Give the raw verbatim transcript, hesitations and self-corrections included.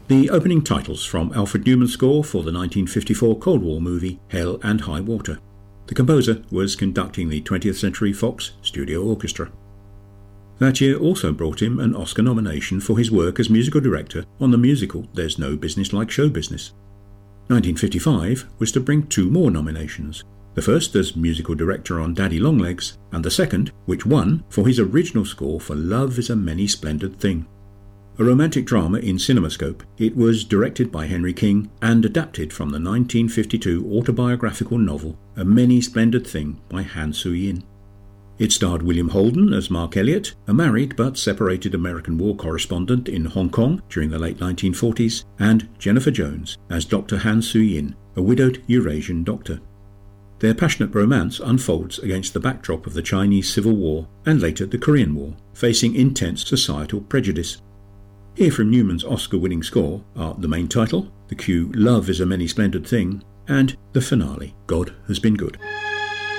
The opening titles from Alfred Newman's score for the nineteen fifty-four Cold War movie Hell and High Water. The composer was conducting the twentieth Century Fox Studio Orchestra. That year also brought him an Oscar nomination for his work as musical director on the musical There's No Business Like Show Business. nineteen fifty-five was to bring two more nominations, the first as musical director on Daddy Longlegs, and the second, which won, for his original score for Love is a Many Splendid Thing. A romantic drama in CinemaScope, it was directed by Henry King and adapted from the nineteen fifty-two autobiographical novel A Many Splendid Thing by Han Sui-yin. It starred William Holden as Mark Elliott, a married but separated American war correspondent in Hong Kong during the late nineteen forties, and Jennifer Jones as Doctor Han Sui-yin, a widowed Eurasian doctor. Their passionate romance unfolds against the backdrop of the Chinese Civil War and later the Korean War, facing intense societal prejudice. Here from Newman's Oscar-winning score are the main title, the cue Love is a Many Splendid Thing, and the finale, God Has Been Good.